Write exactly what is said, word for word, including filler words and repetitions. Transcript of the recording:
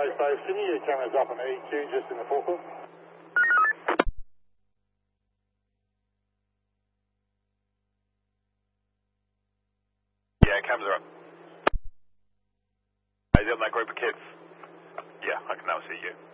Base Base, can you get cameras up on E Q just in the forecourt? Yeah, cameras are up. Is it on that group of kids? Yeah, I can now see you.